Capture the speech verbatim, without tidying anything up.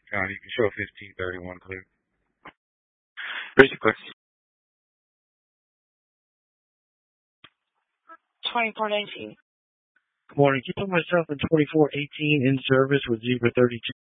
County. You can show fifteen thirty-one clear. Bridge clear. twenty-four nineteen. Good morning. Keep on myself in twenty-four eighteen in service with Zebra thirty-two.